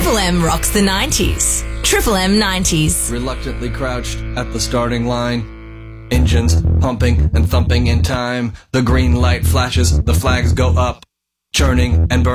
Triple M rocks the 90s. Triple M 90s. Reluctantly crouched at the starting line. Engines pumping and thumping in time. The green light flashes, the flags go up. Churning and burning.